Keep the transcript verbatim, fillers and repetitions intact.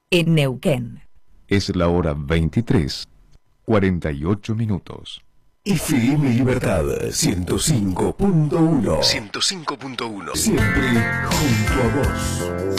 en Neuquén. Es la hora veintitrés, cuarenta y ocho minutos. F M Libertad ciento cinco punto uno. ciento cinco punto uno. Siempre junto a vos.